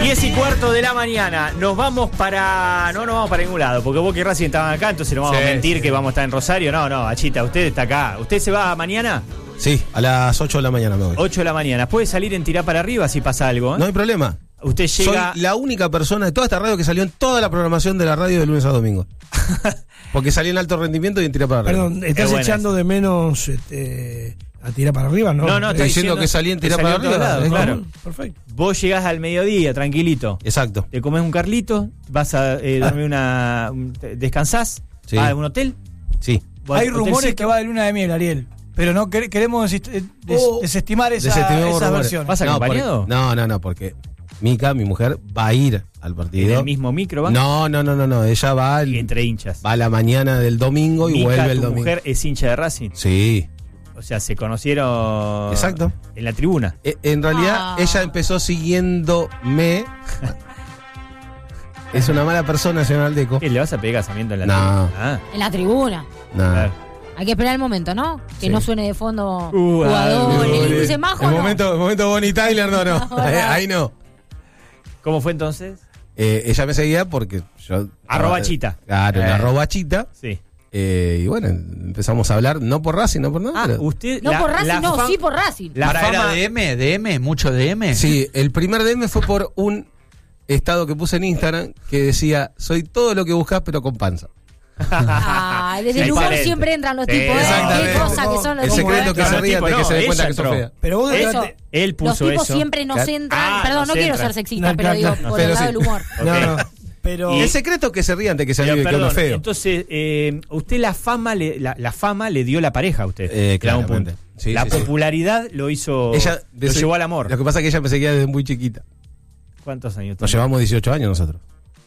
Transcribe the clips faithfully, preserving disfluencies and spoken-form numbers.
diez y cuarto de la mañana. Nos vamos para... No nos vamos para ningún lado, porque vos que Racing estaban acá, entonces no vamos sí, a mentir sí. que vamos a estar en Rosario. No, no, Achita, usted está acá. ¿Usted se va mañana? Sí, a las ocho de la mañana me voy. ocho de la mañana. ¿Puede salir en Tirá para arriba si pasa algo? ¿eh? No hay problema. Usted llega... Soy la única persona de toda esta radio que salió en toda la programación de la radio de lunes a domingo. Porque salí en alto rendimiento y en Tirá para arriba. Perdón, ¿estás echando de menos este, a Tirá para arriba? No, no, no estoy diciendo, diciendo que salí en Tirá para arriba. Lados, claro. Perfecto. Vos llegás al mediodía, tranquilito. Exacto. Te comés un carlito, vas a eh, dormir una... Un, ¿Descansás? Sí. ¿Vas a un hotel? Sí. Hay rumores que va de luna de miel, Ariel. Pero no quer- queremos des- des- oh, desestimar esa, esas versiones. ¿Vas acompañado? No, porque, no, no, no, porque Mica, mi mujer, va a ir al partido. ¿En el mismo micro va? No, no, no, no, no. Ella va al, entre hinchas. Va a la mañana del domingo y Mica, vuelve el tu domingo. mujer es hincha de Racing. Sí. O sea, se conocieron. Exacto. En la tribuna. Eh, en realidad, Ah. ella empezó siguiéndome. Es una mala persona, señor Aldeco. ¿Qué, le vas a pedir casamiento en la No. tribuna? Ah, En la tribuna. No. claro. Hay que esperar el momento, ¿no? Que Sí. no suene de fondo Uh, jugadores. uh, Y dice, Majo, El no. momento, el momento Bonnie Tyler, no, no. No, Eh, no. Ahí no. ¿Cómo fue entonces? Eh, ella me seguía porque yo. Arroba chita. Claro, Eh. la arroba chita. Sí. Eh, y bueno, empezamos a hablar, no por Racing, no por nada. Ah, pero- usted. No la- por Racing, la no, fam- sí por Racing. La Para, fama... ¿era D M? ¿D M? ¿Mucho D M? Sí, el primer D M fue por un estado que puse en Instagram que decía: soy todo lo que buscas, pero con panza. Ah, desde Sí, el humor excelente. siempre entran los Sí, tipos, ¿eh? exactamente. Qué cosa que son los El tipos, secreto ¿eh? que se Claro, ríe tipo, de que no, se dé cuenta ella que son entró. feas. Pero vos Eso, entraste- Él los puso tipos eso. siempre nos Claro. entran. Ah, Perdón, nos no quiero entran. ser sexista, No, pero claro, digo, claro. por Pero el lado sí. del humor. No, no. Pero. El secreto es que se ríe antes que se Pero, vive que uno perdón, es feo. entonces, eh, usted la fama, le, la, la fama le dio la pareja a usted. Eh, en algún claramente. punto. Sí, la sí, sí. popularidad lo hizo. Ella lo llevó al amor. Lo que pasa es que ella me seguía desde muy chiquita. ¿Cuántos años Nos tiene? llevamos dieciocho años nosotros.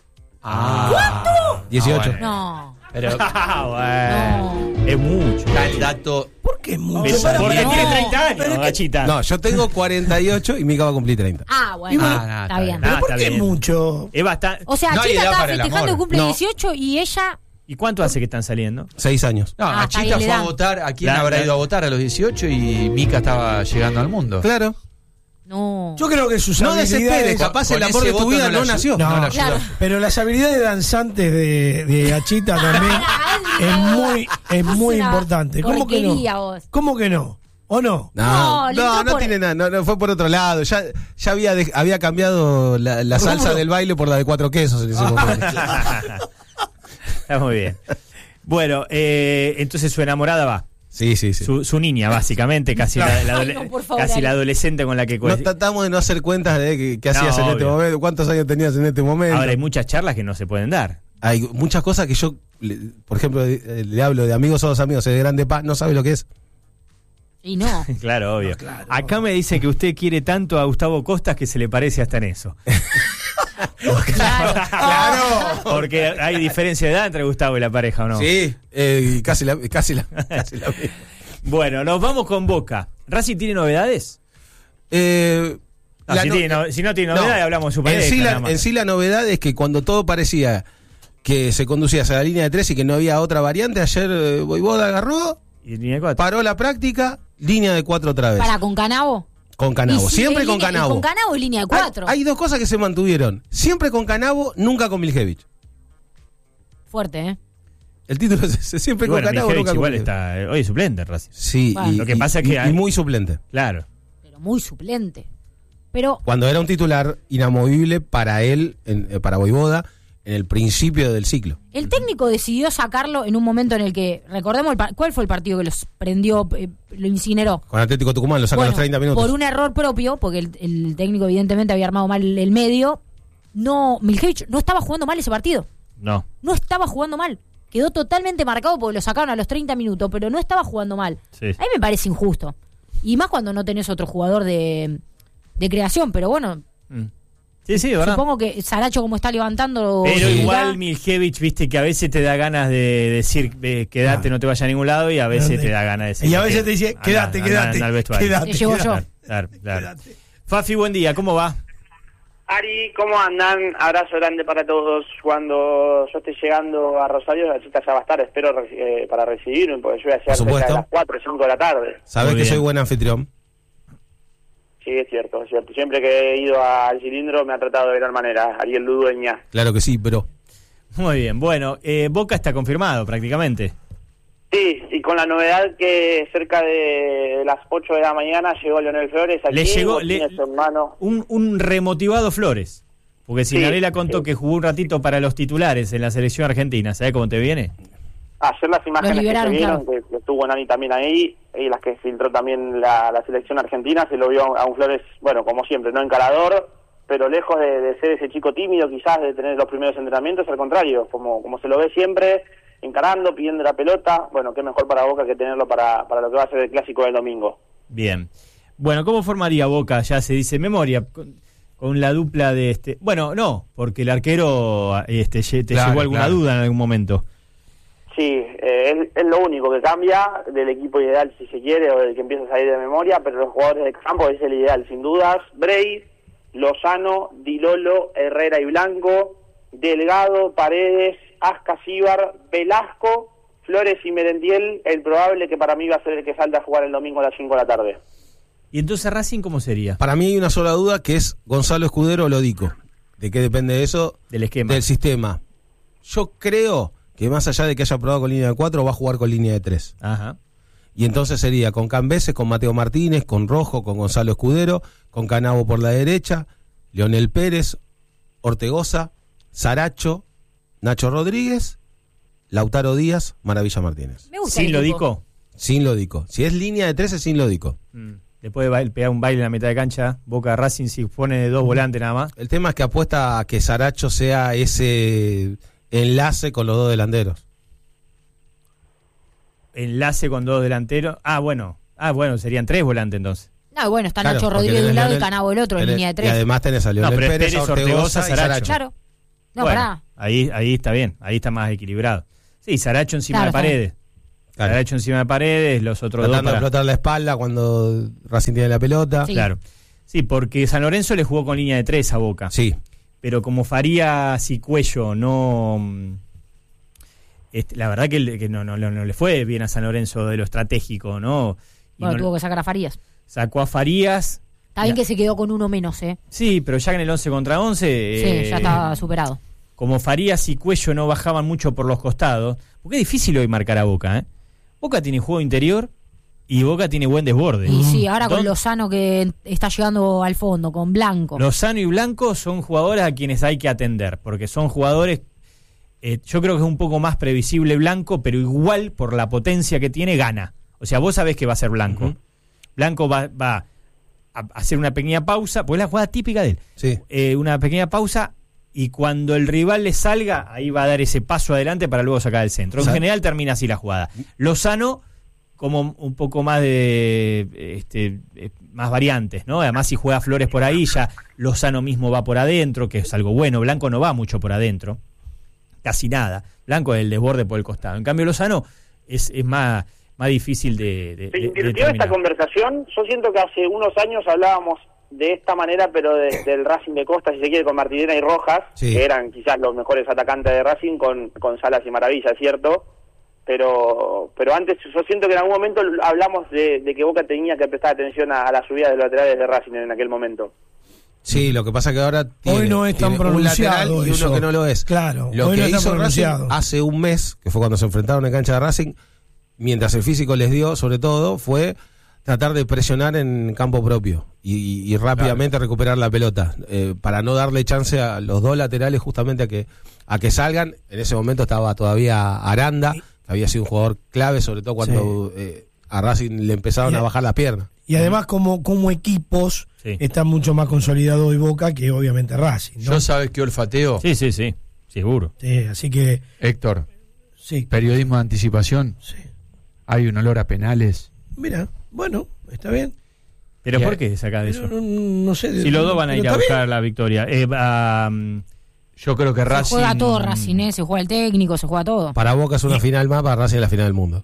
Ah, dieciocho. bueno. No. Pero Ah, bueno. Es mucho. está el dato. ¿Por qué mucho? Pero Para- porque no. tiene treinta años, Pero es que- Gachita. No, yo tengo cuarenta y ocho y Mica va a cumplir treinta. Ah, bueno, Y bueno, está, ah, está bien. bien. ¿Pero Ah, por está qué bien. mucho? Es bastante. O sea, No hay Chita edad está para el festejando amor. que cumple No. dieciocho y ella... ¿Y cuánto hace que están saliendo? Seis años. No, Ah, está Achita bien, fue le a dan. votar. ¿A quién La- habrá la- ido a votar a los dieciocho? Y Mica estaba llegando al mundo. Claro. No. Yo creo que sus No desesperes, habilidades. capaz Con el amor ese de tu voto vida no no, la ayu- nació. No, No la Claro. ayudó. Pero las habilidades danzantes de, de Achita también es muy, es muy una importante. ¿Cómo que porquería, no? vos. ¿Cómo que no? ¿O no? No, No, le no, entró no por- tiene nada, no, no, fue por otro lado. Ya, ya había, de- había cambiado la, la salsa Rubro. del baile por la de cuatro quesos en ese momento. Está muy bien. Bueno, eh, entonces su enamorada va. Sí, sí, sí. Su, su niña, básicamente, casi, la, la adole- Ay, no, por favor, casi Ale. la adolescente con la que No cuesta. tratamos de no hacer cuentas de qué, qué No, hacías en este obvio. momento, cuántos años tenías en este momento. Ahora hay muchas charlas que no se pueden dar. Hay muchas cosas que yo, le- por ejemplo, eh, le hablo de amigos somos amigos, es de grande paz, no sabe lo que es. Y no. Claro, obvio. Acá me dice que usted quiere tanto a Gustavo Costas que se le parece hasta en eso. Claro. ¡Claro! Porque hay diferencia de edad entre Gustavo y la pareja, ¿o no? Sí, eh, y casi la, casi la, casi la misma. Bueno, nos vamos con Boca. ¿Racing tiene novedades? Eh, No, la si, no- tiene no- si no tiene novedades, hablamos de su pareja. en sí, nada la, más. en sí la novedad es que cuando todo parecía que se conducía hacia la línea de tres y que no había otra variante, ayer eh, Voivoda agarró, ¿Y línea de cuatro? paró la práctica, línea de cuatro otra vez. Para, con Canavo. Con Canavo, Y si siempre es con línea- y Canavo. Con Canavo y línea de cuatro. Hay, hay dos cosas que se mantuvieron. Siempre con Canavo, nunca con Miljevich. Fuerte, ¿eh? El título es ese, siempre Y con bueno, Canavo, Mijevich nunca con igual Miljevich. está. eh, Hoy es suplente en Racing. Sí, Bueno. y, Lo que y- pasa es que y- hay- y muy suplente. Claro. Pero muy suplente. Pero Cuando era un titular inamovible para él, en- eh, para Voivoda, en el principio del ciclo. el técnico decidió sacarlo en un momento en el que, recordemos, el par- ¿cuál fue el partido que los prendió, eh, lo incineró? Con Atlético Tucumán lo saca a Bueno, los treinta minutos. por un error propio, porque el, el técnico evidentemente había armado mal el, el medio, no, Miljevich no estaba jugando mal ese partido. No. No estaba jugando mal. Quedó totalmente marcado porque lo sacaron a los treinta minutos, pero no estaba jugando mal. Sí. A mí me parece injusto. Y más cuando no tenés otro jugador de, de creación, pero bueno, Mm. Sí, sí, de verdad. supongo que Saracho como está levantando... Pero sí, igual ya- Miljevich, viste, que a veces te da ganas de decir eh, quédate, Ah. no te vayas a ningún lado, y a veces ¿Dónde? te da ganas de decir. Y a veces que- te dice, anda, quédate, anda, quédate, anda al vestuario. quédate, Te llevo yo. Claro, claro, claro. Quédate. Fafi, buen día, ¿cómo va? Ari, ¿cómo andan? Abrazo grande para todos. Cuando yo esté llegando a Rosario, la cita ya va a estar, espero eh, para recibirme, porque yo voy a llegar cerca supuesto. de las cuatro o cinco de la tarde. Sabes Muy que bien. soy buen anfitrión. Sí, es cierto, es cierto. Siempre que he ido al cilindro me ha tratado de gran manera, Ariel Ludueña. Claro que sí, pero... Muy bien, bueno, eh, Boca está confirmado prácticamente. Sí, y con la novedad que cerca de las ocho de la mañana llegó Leonel Flores aquí. Le llegó le, tiene su hermano. Un, un remotivado Flores. Porque Cinarella sí, contó sí. que jugó un ratito para los titulares en la selección argentina. ¿Sabés cómo te viene? Ayer las imágenes que se vieron, claro. que estuvo Nani también ahí, y las que filtró también la, la selección argentina, se lo vio a un Flores, bueno, como siempre, no encarador, pero lejos de, de ser ese chico tímido quizás, de tener los primeros entrenamientos, al contrario, como, como se lo ve siempre, encarando, pidiendo la pelota. Bueno, qué mejor para Boca que tenerlo para, para lo que va a ser el clásico del domingo. Bien. Bueno, ¿cómo formaría Boca? Ya se dice memoria... Con... Con la dupla de este... Bueno, no, porque el arquero este, te claro, llevó alguna claro. duda en algún momento. Sí, eh, es, es lo único que cambia del equipo ideal, si se quiere, o del que empieza a salir de memoria, pero los jugadores de campo es el ideal, sin dudas. Bray, Lozano, Di Lolo, Herrera y Blanco, Delgado, Paredes, Ascasíbar, Velasco, Flores y Merendiel, el probable que para mí va a ser el que salga a jugar el domingo a las cinco de la tarde. ¿Y entonces Racing cómo sería? Para mí hay una sola duda, que es Gonzalo Escudero o Lodico. ¿De qué depende eso? Del esquema. Del sistema. Yo creo que más allá de que haya probado con línea de cuatro, va a jugar con línea de tres. Ajá. Y entonces sería con Cambeses, con Mateo Martínez, con Rojo, con Gonzalo Escudero, con Canavo por la derecha, Leonel Pérez, Ortegoza, Saracho, Nacho Rodríguez, Lautaro Díaz, Maravilla Martínez. Me gusta ¿Sin Lodico? Sin Lodico. Si es línea de tres, es sin Lodico. Mm. Después de baile, pegar un baile en la mitad de cancha, Boca Racing si pone de dos volantes nada más. El tema es que apuesta a que Saracho sea ese enlace con los dos delanteros. Enlace con dos delanteros. Ah, bueno. Ah, bueno, serían tres volantes entonces. No, bueno, está Claro, Nacho porque Rodríguez de un lado Leonel- y Canavo del otro, en tenés- línea de tres. Y además tenés a Leonel No, pero es Pérez, Pérez, Ortegoza, Ortegoza, y Saracho. Saracho. Claro. No, Bueno, pará. ahí, ahí está bien, ahí está más equilibrado. Sí, Saracho encima Claro, de está bien. Paredes. Claro. Saracho encima de Paredes, los otros Tratando dos de para... explotar la espalda cuando Racing tiene la pelota. Sí. Claro. Sí, porque San Lorenzo le jugó con línea de tres a Boca. Sí. Pero como Farías y Cuello no... mm, este, la verdad que, le- que no, no, no, no le fue bien a San Lorenzo de lo estratégico, ¿no? Y Bueno, no- tuvo que sacar a Farías. sacó a Farías. Está bien Ya. que se quedó con uno menos, ¿eh? Sí, pero ya en el once contra once... Sí, eh, ya estaba superado. Como Farías y Cuello no bajaban mucho por los costados, porque es difícil hoy marcar a Boca, ¿eh? Boca tiene juego interior y Boca tiene buen desborde. Y sí, ahora con Don- Lozano que está llegando al fondo, con Blanco. Lozano y Blanco son jugadores a quienes hay que atender, porque son jugadores, eh, yo creo que es un poco más previsible Blanco, pero igual por la potencia que tiene gana. O sea, vos sabés que va a ser Blanco. Ujú. Blanco va, va a hacer una pequeña pausa, pues es la jugada típica de él. Sí. Eh, una pequeña pausa y cuando el rival le salga, ahí va a dar ese paso adelante para luego sacar el centro. En Sa- general termina así la jugada. Lozano, como un poco más de este, eh, más variantes, ¿no? Además, si juega Flores por ahí, ya Lozano mismo va por adentro, que es algo bueno. Blanco no va mucho por adentro, casi nada. Blanco es el desborde por el costado. En cambio, Lozano es, es más, más difícil de, de, Se de- de invirtió esta determinar. conversación. Yo siento que hace unos años hablábamos de esta manera, pero de- del Racing de Costa, si se quiere, con Martinera y Rojas, Sí. que eran quizás los mejores atacantes de Racing, con, con Salas y Maravilla, ¿cierto? Pero pero antes yo siento que en algún momento hablamos de, de que Boca tenía que prestar atención a, a la subida de los laterales de Racing en aquel momento. Sí, lo que pasa que ahora tiene, Hoy no es tan tiene un lateral pronunciado y eso. uno que no lo es. Claro, Lo hoy que no está hizo Racing pronunciado. hace un mes, que fue cuando se enfrentaron en cancha de Racing, mientras el físico les dio, sobre todo, fue tratar de presionar en campo propio y, y- y rápidamente recuperar la pelota, eh, para no darle chance a los dos laterales justamente a que a que salgan. En ese momento estaba todavía Aranda, que había sido un jugador clave, sobre todo cuando eh, a Racing le empezaron Y a- a bajar las piernas. Y además como, como equipos Sí. está mucho más consolidado hoy Boca que obviamente Racing, ¿no? Yo sabes que olfateo, Sí, sí, sí, seguro. Sí, así que Héctor, sí, periodismo de anticipación, sí. hay un olor a penales. Mira, bueno, está bien. ¿Pero Y- por qué saca de Pero eso? no, no sé. Si los dos van a pero ir a está bien. buscar la victoria. Eh, a, um, Yo creo que Se Racing... juega todo Racing, ¿eh? Se juega el técnico, se juega todo. Para Boca es una final más, para Racing es la final del mundo.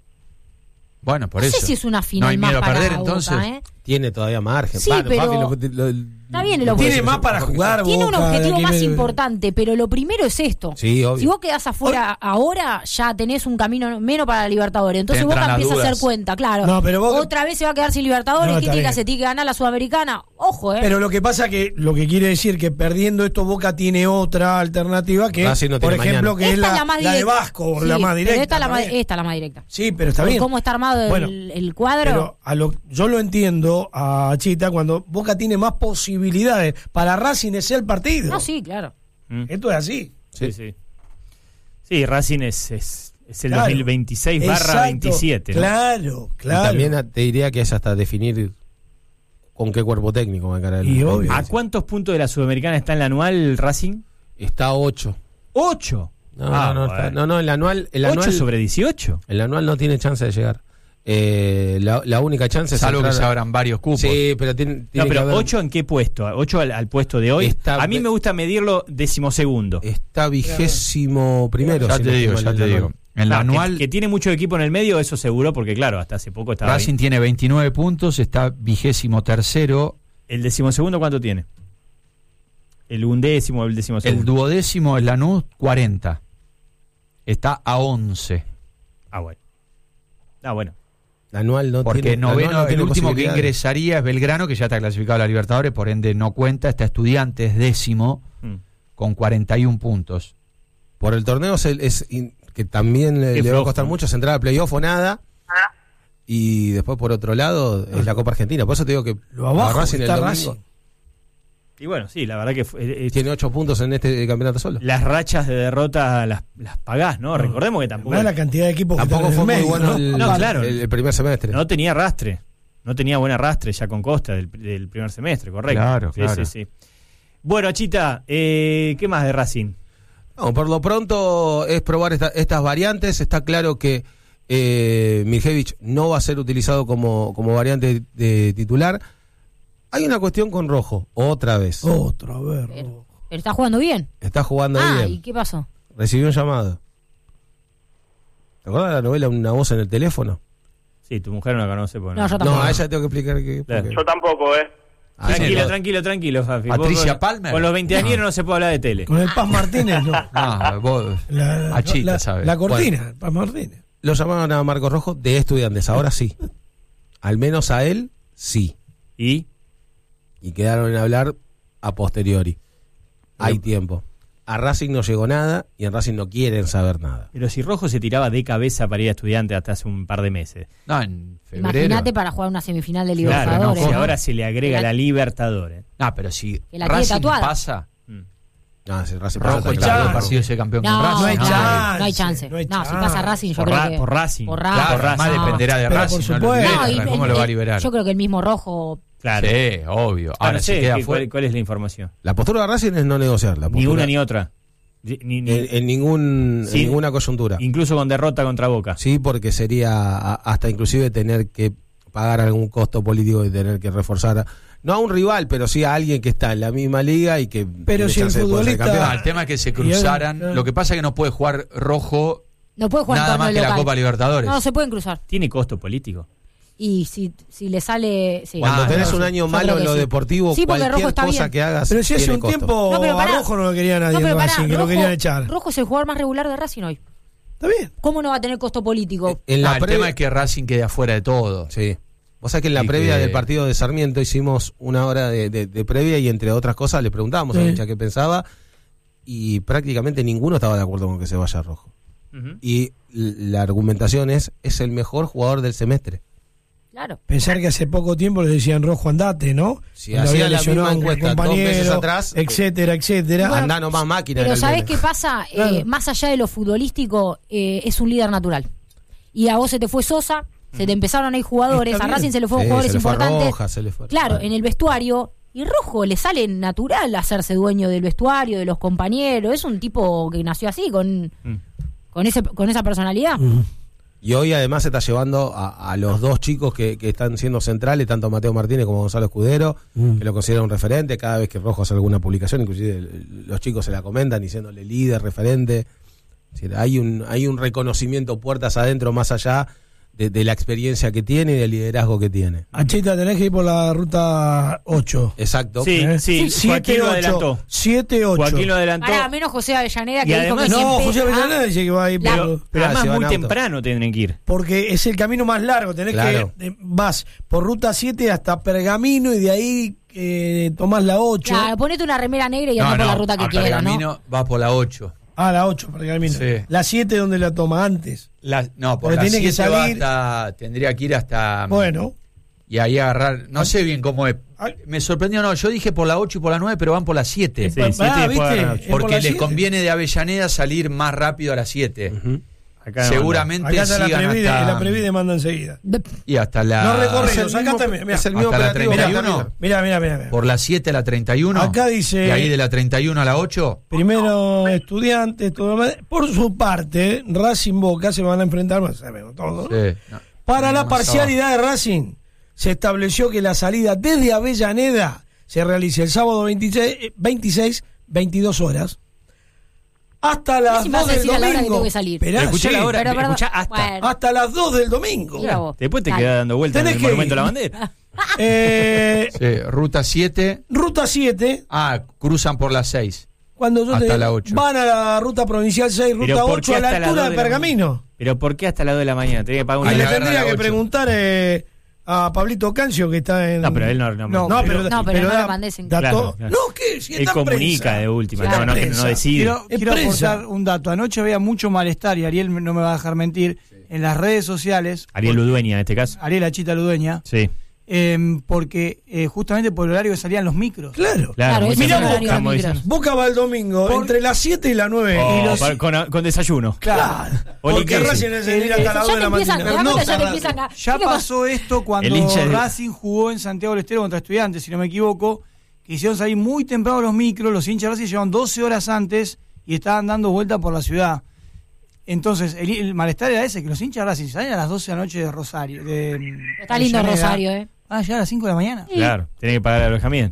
Bueno, por No eso. sé si es una No final hay más miedo a para perder, Boca, entonces. ¿eh? Tiene todavía margen. Sí, Bueno, pero- Fafi, lo- lo- Está bien el Tiene objetivo. más para jugar. Tiene un Boca, de objetivo aquí más viene- importante, pero lo primero es esto. Sí, obvio. Si vos quedás afuera ahora, ya tenés un camino menos para la Libertadores. Entonces Te Boca entran las empieza a dudas. hacer cuenta, claro. No, pero Boca- Otra vez se va a quedar sin Libertadores. No, ¿Qué está tiene que bien. hacer? ¿Tiene que ganar la Sudamericana? Ojo, ¿eh? Pero lo que pasa que lo que quiere decir que perdiendo esto Boca tiene otra alternativa que, Racing no por tiene ejemplo, mañana. que es Esta la, más la de directa. Vasco, Sí, la más pero directa. Esta, la más, también. esta es la más directa. Sí, pero está Por bien. cómo está armado el, Bueno, el cuadro. Pero a lo, yo lo entiendo a Chita cuando Boca tiene más posibilidades. Para Racing es el partido. No, sí, claro. Mm. Esto es así. Sí, sí. Sí, Racing es, es, es el Claro. dos mil veintiséis barra Exacto. veintisiete. ¿no? Claro, Y claro. también te diría que es hasta definir con qué cuerpo técnico va a encarar el Y obvio. ¿A cuántos puntos de la Sudamericana está en la anual Racing? Está ocho. ¿Ocho? No, Ah, no, no, bueno. está- no, no, el anual, el ¿Ocho anual, sobre dieciocho? el anual no tiene chance de llegar. Eh, la, la única chance es Salvo que entrar- se abran varios cupos. Sí, pero tiene, No, tiene que pero haber- ¿ocho en qué puesto? ¿Ocho al, al puesto de hoy? Está- A mí me gusta medirlo decimosegundo. está vigésimo primero. Ya si te no estoy digo, mal, ya el te anual. digo. En la Ah, que- anual, que, tiene mucho equipo en el medio, eso seguro, porque claro, hasta hace poco estaba Racing ahí. tiene veintinueve puntos, está vigésimo tercero. ¿El decimosegundo cuánto tiene? El undécimo, el El decimosegundo. duodécimo es Lanús, cuarenta. Está a once. Ah, bueno. Ah, bueno. El anual no Porque tiene, noveno, anual no el tiene último que posibilidades. ingresaría es Belgrano, que ya está clasificado a la Libertadores, por ende no cuenta. Está Estudiantes, décimo, Mm. con cuarenta y un puntos. Por el torneo es, el- es in- que también le, Qué le va a flojo. costar mucho es entrar a playoff o nada. Y después por otro lado es la Copa Argentina. Por eso te digo que Lo abajo a Racing el está domingo Racing. Y bueno, sí, la verdad que fue- eh, eh, tiene ocho puntos en este campeonato solo. las rachas de derrota las, las pagás, ¿no? Recordemos que tampoco, Además, la cantidad de equipos que Tampoco están en fue el muy medio, bueno ¿no? el, No, claro. el- el primer semestre. no tenía arrastre. No tenía buen arrastre ya con Costa del, del primer semestre, correcto. Claro, Sí, claro. sí, sí. Bueno, Chita, eh, ¿qué más de Racing? No, por lo pronto es probar esta- estas variantes. Está claro que eh, Miljevic no va a ser utilizado como, como variante de titular. Hay una cuestión con Rojo, otra vez. Otra vez. Pero, Rojo. pero está jugando bien. Está jugando Ah, bien. ¿y qué pasó? Recibió un llamado. ¿Te acuerdas de la novela Una voz en el teléfono? Sí, tu mujer no la conoce. Porque No, yo No, tampoco. a ella tengo que explicar que. Claro. porque- Yo tampoco, ¿eh? Ah, Tranquilo, sí, tranquilo, tranquilo, Fafi. Patricia Vos con- Palmer. Con los veinteañeros no se puede hablar de tele. Con el Paz Martínez, no. No, vos, La, Achita, la, ¿sabes? la cortina, el Paz Martínez. Lo llamaban a Marcos Rojo de Estudiantes, ahora sí. Al menos a él, sí. ¿Y? Y quedaron en hablar a posteriori. Hay tiempo. A Racing no llegó nada y en Racing no quieren saber nada. Pero si Rojo se tiraba de cabeza para ir a estudiante hasta hace un par de meses. no, en febrero. Imagínate para jugar una semifinal de Claro, Libertadores. no, si ¿no? ahora se le agrega La- la Libertadores. No, pero si Que la tiene Racing tatuada. pasa, Mm. No, si Racing Rojo pasa, está claro. claro, partido ese campeón No, con Racing. no hay no, chance, no hay chance. no hay No, si chance. pasa Racing, yo Por, creo Ra- que... por Racing. Por Claro, Racing. por más Racing. dependerá de Pero Racing. por No lo supuesto. libera, No, y- ¿cómo el- lo va a el- liberar? Yo creo que el mismo Rojo... Claro. Sí, obvio. Ah, Ahora, no si sé, queda ¿qué- fuera. cuál, cuál es la información? La postura de Racing es no negociar. La Ni postura- una ni otra. Ni- ni- ni- En, en ningún, Sí. en ninguna coyuntura. incluso con derrota contra Boca. Sí, porque sería a- hasta inclusive tener que pagar algún costo político y tener que reforzar, a- no a un rival, pero sí a alguien que está en la misma liga y que Pero tiene si el chance de poder ser futbolista- campeón. Ah, el tema es que se Y cruzaran. él- Lo que pasa es que no puede jugar Rojo No puede jugar en nada torneo más que la local. Copa Libertadores. No, se pueden cruzar. Tiene costo político. Y si, si le sale... Sí. Cuando Ah, tenés no, un sí. año Yo malo creo en que lo sí. deportivo, Sí, porque cualquier Rojo está cosa bien. que hagas Pero si hace tiene un costo. tiempo No, pero a pará. Rojo no lo quería nadie No, en pero pará, Racing, que lo Rojo- querían echar. Rojo es el jugador más regular de Racing hoy. Está bien. ¿Cómo no va a tener costo político? En No, la el previa- tema es que Racing quede afuera de todo. Sí. Vos sabés que en la Y previa que- del partido de Sarmiento hicimos una hora de, de- de previa y entre otras cosas le preguntábamos a Sí. la hincha qué pensaba y prácticamente ninguno estaba de acuerdo con que se vaya Rojo. Ujú. Y l- la argumentación es, es el mejor jugador del semestre. Claro. Pensar que hace poco tiempo le decían Rojo andate, ¿no? Si Cuando hacía había la lesionado misma a un encuesta dos compañero, meses atrás, etcétera, etcétera. Bueno, Andá nomás máquina. era Pero el ¿sabés meme. qué pasa? Eh, Claro. más allá de lo futbolístico, eh, es un líder natural. Y a vos se te fue Sosa, se te empezaron a ir jugadores, Está a bien. Racing se le fueron Sí, jugadores se le fue importantes. Rojas, se le fue- Claro, en el vestuario. Y Rojo le sale natural hacerse dueño del vestuario, de los compañeros. Es un tipo que nació así, con, Mm. con, ese, con esa personalidad. Mm. Y hoy además se está llevando a, a los dos chicos que, que están siendo centrales, tanto Mateo Martínez como Gonzalo Escudero, Mm. que lo consideran un referente. Cada vez que Rojo hace alguna publicación, inclusive el- los chicos se la comentan diciéndole líder, referente. Es decir, hay un, hay un reconocimiento puertas adentro más allá de, de la experiencia que tiene y del liderazgo que tiene. Achita, tenés que ir por la ruta ocho. Exacto. Sí, ¿Eh? sí, Joaquín lo adelantó. siete ocho. Joaquín lo adelantó. Ahora, menos José Avellaneda, que Y dijo además- que No, siempre- José Avellaneda Ah, dice que va a ir La- por... Pero Ah, además se va muy en auto. temprano tendrán que ir. Porque es el camino más largo, tenés Claro. que... eh, vas por ruta siete hasta Pergamino y de ahí eh, tomás la ocho. Claro, ponete una remera negra y anda por la ruta que a quieras, ¿no? Pergamino va por la ocho. Ah, la ocho, Pergamino. Sí. La siete, ¿dónde la toma? Antes. La, no, por Porque la tiene que siete va salir- hasta, tendría que ir hasta... Bueno. Y ahí agarrar, no sé bien cómo es. Me sorprendió, no, yo dije por la ocho y por la nueve, pero van por la siete. Sí, Ah, siete y después ¿viste? agarran ocho. Es por Porque la les siete. conviene de Avellaneda salir más rápido a las siete. Ujú. Acá no Seguramente Acá está la sigan Previde, hasta... la Previde manda enseguida. y hasta la... No recorre, es el lo sacaste, mismo- mira, es el mismo hasta la operativo treinta y que uno. acá. Mira, mira, mira. mira. Por la siete a la treinta y uno. Acá dice- Y ahí de la treinta y uno a la ocho. Primero estudiantes, todo lo demás. Por su parte, Racing Boca se van a enfrentar, más sabemos todo. Sí, no. Para la Más parcialidad de Racing, se estableció que la salida desde Avellaneda se realice el sábado veintiséis, veintiséis veintidós horas, hasta las si me vas dos a del decir a la hora que domingo. tengo que salir. Esperá, Pero escuchá sí, la hora, pero perdón. escuchá hasta. Bueno. hasta las dos del domingo. Mira vos. Después te Dale. queda dando vueltas en Tenés el que monumento ir. a la bandera. Eh, Sí, ruta siete. ruta siete, Ah, cruzan por la seis. cuando yo Hasta te la ocho. van a la ruta provincial seis, Pero ruta ¿por ocho, qué a la hasta las altura dos de de la Pergamino. Pero ¿por qué hasta las dos de la mañana? Tenía que pagar una Y Ahí le agarra tendría la que ocho. preguntar eh, a Pablito Cancio, que está en... No, pero él no. No, No, no, pero, No, pero no da- lo mandes en- da Claro, todo- claro. No, ¿qué? Si él está en comunica prensa. de última, Si está no, en no, que prensa. no decide. Quiero, Es quiero prensa. aportar un dato. Anoche había mucho malestar, y Ariel no me va a dejar mentir, en las redes sociales. Ariel por- Ludueña en este caso. Ariel Achita Ludueña. Sí. eh, porque eh, justamente por el horario que salían los micros. Claro. Claro, muy ese es el temprano, horario de estamos micros. diciendo. Boca va el domingo, Por- entre las siete y las nueve. Oh, y los... para- con, con desayuno. Claro. Oli Porque Kersi. Racing es el ir hasta Eh, las Ya dos te de la empiezan, mañana. te das cuenta, ya te Pernocta, empiezan a... Ya ¿Qué pasa? pasó esto cuando El hincha de- Racing jugó en Santiago del Estero contra Estudiantes, si no me equivoco, que hicieron salir muy temprano los micros, los hinchas de Racing llegaron doce horas antes y estaban dando vuelta por la ciudad. Entonces, el, el malestar era ese, que los hinchas de Racing salen a las doce de la noche de Rosario. De, Está lindo Avellaneda. Rosario, ¿eh? Ah, ya a las cinco de la mañana. Claro, tiene que pagar el alojamiento.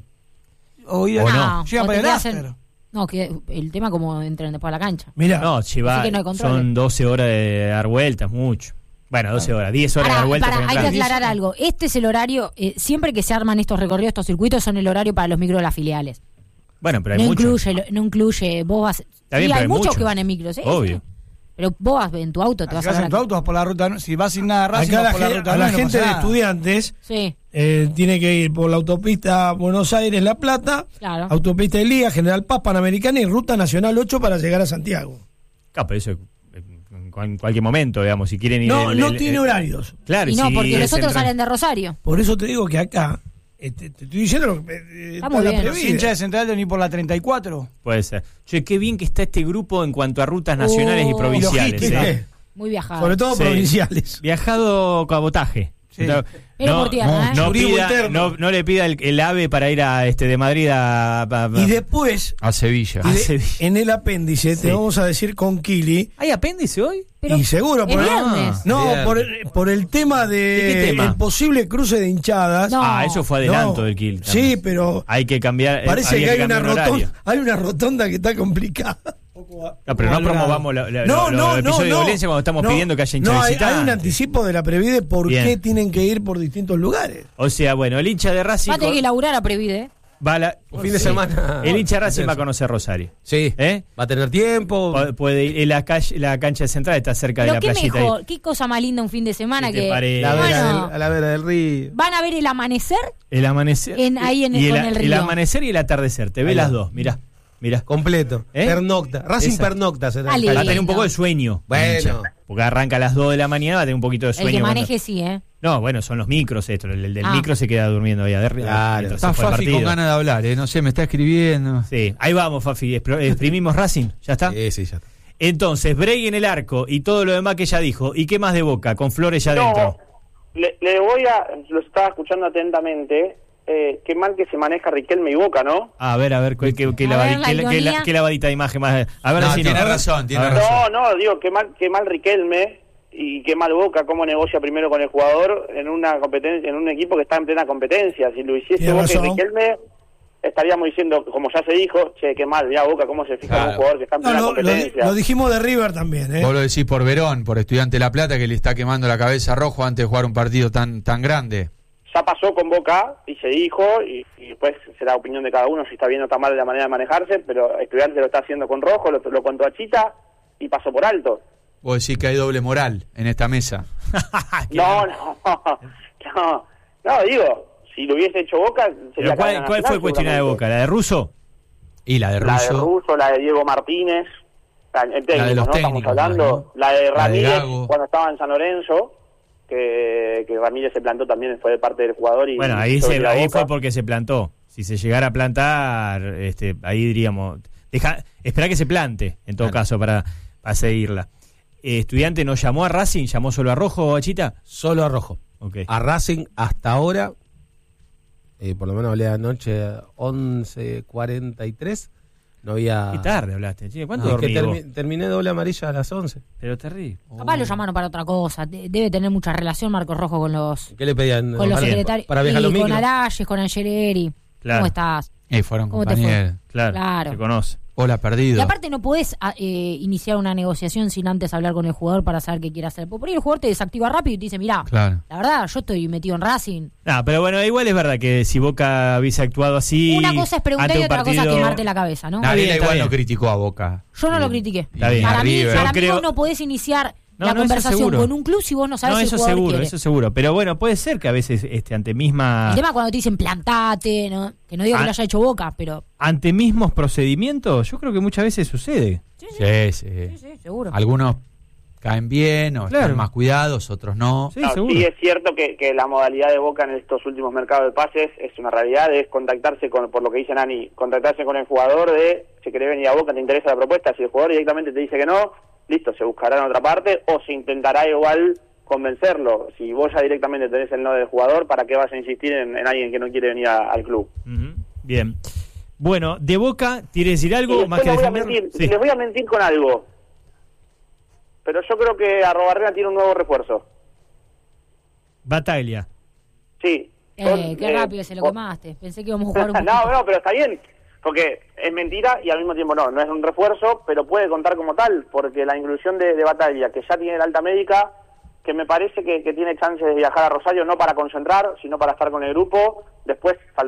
O, ir a- O no. Llegan O para te el hacen- after. No, que el tema como entran después a la cancha. Mirá, No, lleva, Así que no hay control. son doce horas de dar vueltas, mucho. Bueno, doce horas, diez horas de Ahora, dar vueltas. para, para hay que entrar. aclarar algo. Este es el horario, eh, siempre que se arman estos recorridos, estos circuitos, son el horario para los micros de las filiales. Bueno, pero hay No mucho. incluye, lo- no incluye, vos vas... Está bien, sí, pero hay hay muchos mucho. que van en micros, ¿eh? Obvio. Sí. Pero vos vas en tu auto, te Si vas a vas ver en tu auto, vas por la ruta, no- si vas sin nada de Racing, acá vas la, por la gen- ruta a la nueve, no gente pasa de nada. estudiantes Sí, eh, tiene que ir por la autopista Buenos Aires-La Plata, claro. autopista Elías, General Paz, Panamericana y Ruta Nacional ocho para llegar a Santiago. Claro, pero eso eh, en cual- en cualquier momento, digamos, si quieren ir. No, el- no el- tiene el- horarios. Claro, Y no, si porque los es otros entrar- salen de Rosario. Por eso te digo que acá, eh, te, te estoy diciendo lo que eh, Está muy la bien. Los previde. hinchas de Central deben ir por la treinta y cuatro. Puede ser. Che, qué bien que está este grupo en cuanto a rutas nacionales Oh, y provinciales. logística. ¿eh? Muy viajado. Sobre todo Sí. provinciales. Viajado cabotaje. Sí. No, Pero no, por tierra, ¿eh? no Turismo pida- interno. no- no le pida el, el AVE para ir a este de Madrid a, a- a- Y después, A Sevilla. y de- Ah, Sevilla. en el apéndice, Sí. te vamos a decir con Kili, ¿Hay apéndice hoy? Pero y seguro, es por el, viernes. no, Viernes. por, el- por el tema de ¿De qué tema? el posible cruce de hinchadas. No. Ah, eso fue adelanto No. del Kill. Sí, pero Hay que cambiar. eh, parece había que hay una, cambiar un horario. rotonda, hay una rotonda que está complicada. No, pero no promovamos la, la, No, lo- no, los no, episodios no. de violencia cuando estamos No, pidiendo que haya hincha no, hay, visitante. hay un anticipo de la Previde por Bien. qué tienen que ir por distintos lugares. O sea, bueno, el hincha de Racing Va a tener que con- laburar a Previde, ¿eh? va a la- Un fin de semana. El hincha de Racing Intenso. va a conocer Rosario. Sí. ¿Eh? Va a tener tiempo. Pu- Puede ir en la calle, la cancha central está cerca de Pero la qué playita. mejor, ahí. qué cosa más linda un fin de semana ¿Qué te que... parece? La vera Bueno. del, a la vera del río. Van a ver el amanecer El amanecer. En- ahí en el- y con el, el el río. amanecer y el atardecer. Te ve Ahí las va. dos, mirá. Mirá. Completo. ¿Eh? Pernocta. Racing Esa. pernocta será. Ale. Va a tener un lindo. poco de sueño. Bueno. el hincha, porque arranca a las dos de la mañana, va a tener un poquito de el sueño. que cuando- maneje sí, ¿eh? No, bueno, son los micros esto. El, el del Ah. micro se queda durmiendo ahí arriba. Claro. mientras Está se fue el Fafi con partido. ganas de hablar, ¿eh? No sé, me está escribiendo. Sí, ahí vamos, Fafi. expro- Exprimimos Racing. ¿Ya está? Sí, sí, ya está. Entonces, Bray en el arco y todo lo demás que ella dijo. ¿Y qué más de Boca? Con Flores ya adentro. No, le, le voy a, lo estaba escuchando atentamente, eh, qué mal que se maneja Riquelme y Boca, ¿no? A ver, a ver, qué, qué, qué A lavadi- ver, la qué- qué- ironía. qué lavadita de imagen más. A ver, No, decime. tiene A ver. razón, tiene A ver. razón. No, no, digo, qué mal, qué mal Riquelme y qué mal Boca, cómo negocia primero con el jugador en una competencia, en un equipo que está en plena competencia. Si lo hiciese Tiene Boca y razón. Riquelme, estaríamos diciendo, como ya se dijo, che, qué mal, mirá Boca, cómo se fija en Claro. un jugador que está en No, plena lo, lo di- competencia. lo dijimos de River también, ¿eh? Vos lo decís por Verón, por Estudiante de La Plata, que le está quemando la cabeza a Rojo antes de jugar un partido tan tan grande. Ya pasó con Boca y se dijo, y, y después será opinión de cada uno si está bien o está mal la manera de manejarse, pero Estudiante lo está haciendo con Rojo, lo, lo contó a Chita y pasó por alto. Vos decís que hay doble moral en esta mesa. No, no, no, no, digo, si lo hubiese hecho Boca, sería Pero ¿cuál, cadena ¿Cuál fue nacional, cuestión de seguramente. Boca? ¿La de Russo? Y la de La de Russo. Russo, la de Diego Martínez, la, el técnico, La de los ¿no? técnicos, Estamos hablando. ¿no? La de La de Ramírez, Gago. cuando estaba en San Lorenzo, que, que Ramírez se plantó también, fue de parte del jugador. Y Bueno, ahí, quiso se, venir a ahí Boca. fue porque se plantó. Si se llegara a plantar, este, ahí diríamos, deja, espera que se plante, en todo Claro. caso, para, para seguirla. Eh, ¿Estudiante no llamó a Racing? ¿Llamó solo a Rojo, Achita? Solo a Rojo. Ok. A Racing hasta ahora, eh, por lo menos hablé anoche once cuarenta y tres, no había... Qué tarde hablaste, che, ¿cuánto No, es que dormí vos? termi- terminé doble amarilla a las once. Pero terrible. Capaz lo llamaron para otra cosa. De- Debe tener mucha relación Marcos Rojo con los, ¿Qué le pedían? con los para, secretarios. para viajar y los con micros. Alayes, con Angeleri. Claro. ¿Cómo estás? Y fueron ¿Cómo te fue? compañeros. Claro, Claro. se conoce. Hola, perdido. Y aparte no podés a- eh, iniciar una negociación sin antes hablar con el jugador para saber qué quiere hacer. Por ahí el jugador te desactiva rápido y te dice, mirá, Claro. la verdad, yo estoy metido en Racing. No, pero bueno, igual es verdad que si Boca hubiese actuado así... Una cosa es preguntar ante y un otra cosa es partido- quemarte la cabeza, ¿no? Está Nadie bien, está igual bien. no criticó a Boca. Yo no lo Y- critiqué. Está bien. Para a mí, River. para Yo mí creo- vos no podés iniciar No, la no, eso conversación seguro. con un club si vos no sabés No, si el eso jugador seguro, quiere. eso seguro. Pero bueno, puede ser que a veces este, ante misma... El tema cuando te dicen plantate, ¿no? Que no digo que Ah. lo haya hecho Boca, pero... Ante mismos procedimientos, yo creo que muchas veces sucede. Sí, sí, Sí, sí, sí. sí, seguro. Algunos caen bien o Claro. están más cuidados, otros no. Sí, No, seguro. sí es cierto que, que la modalidad de Boca en estos últimos mercados de pases es una realidad, es contactarse con, por lo que dice Nani, contactarse con el jugador de, si querés venir a Boca, te interesa la propuesta, si el jugador directamente te dice que no, listo, se buscará en otra parte o se intentará igual convencerlo. Si vos ya directamente tenés el no del jugador, ¿para qué vas a insistir en, en alguien que no quiere venir a- al club? Ujú, bien. Bueno, de Boca, ¿quiere decir Y algo después más que les voy a defender? mentir, Sí. les voy a mentir con algo, pero yo creo que Arrobarrena tiene un nuevo refuerzo. Bataglia. Sí. Eh, Son, qué eh, rápido se lo o- quemaste. Pensé que íbamos a jugar un poquito. no, no, pero está bien, porque es mentira y al mismo tiempo no, no es un refuerzo, pero puede contar como tal, porque la inclusión de, de Bataglia, que ya tiene la alta médica, que me parece que, que tiene chances de viajar a Rosario, no para concentrar, sino para estar con el grupo, después